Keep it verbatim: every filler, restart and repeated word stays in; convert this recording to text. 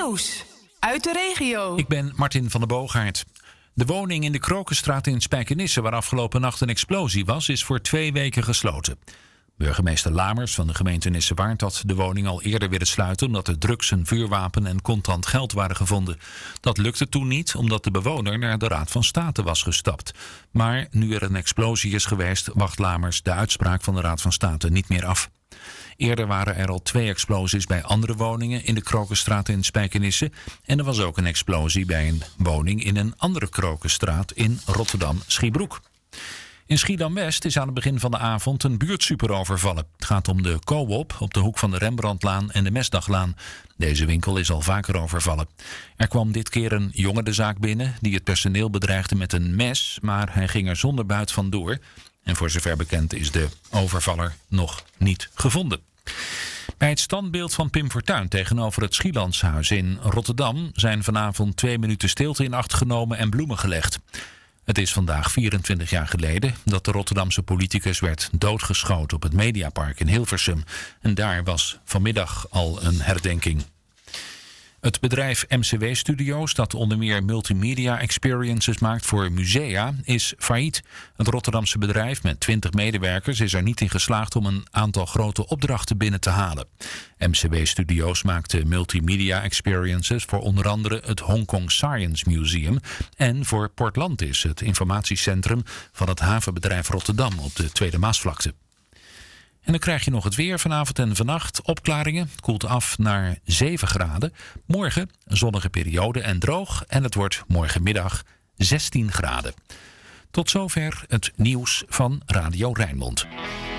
Nieuws uit de regio. Ik ben Martin van der Boogaard. De woning in de Krokenstraat in Spijkenisse, waar afgelopen nacht een explosie was, is voor twee weken gesloten. Burgemeester Lamers van de gemeente Nissewaard had de woning al eerder willen sluiten omdat er drugs, een vuurwapen en contant geld waren gevonden. Dat lukte toen niet omdat de bewoner naar de Raad van State was gestapt. Maar nu er een explosie is geweest, wacht Lamers de uitspraak van de Raad van State niet meer af. Eerder waren er al twee explosies bij andere woningen in de Krokenstraat in Spijkenisse. En er was ook een explosie bij een woning in een andere Krokenstraat in Rotterdam-Schiebroek. In Schiedam-West is aan het begin van de avond een buurtsuper overvallen. Het gaat om de Co-op op de hoek van de Rembrandtlaan en de Mesdaglaan. Deze winkel is al vaker overvallen. Er kwam dit keer een jongen de zaak binnen die het personeel bedreigde met een mes, maar hij ging er zonder buit vandoor. En voor zover bekend is de overvaller nog niet gevonden. Bij het standbeeld van Pim Fortuyn tegenover het Schielandshuis in Rotterdam zijn vanavond twee minuten stilte in acht genomen en bloemen gelegd. Het is vandaag vierentwintig jaar geleden dat de Rotterdamse politicus werd doodgeschoten op het Mediapark in Hilversum. En daar was vanmiddag al een herdenking. Het bedrijf M C W Studios, dat onder meer multimedia experiences maakt voor musea, is failliet. Het Rotterdamse bedrijf met twintig medewerkers is er niet in geslaagd om een aantal grote opdrachten binnen te halen. M C W Studios maakte multimedia experiences voor onder andere het Hong Kong Science Museum en voor Portlantis, het informatiecentrum van het havenbedrijf Rotterdam op de Tweede Maasvlakte. En dan krijg je nog het weer vanavond en vannacht. Opklaringen, het koelt af naar zeven graden. Morgen een zonnige periode en droog. En het wordt morgenmiddag zestien graden. Tot zover het nieuws van Radio Rijnmond.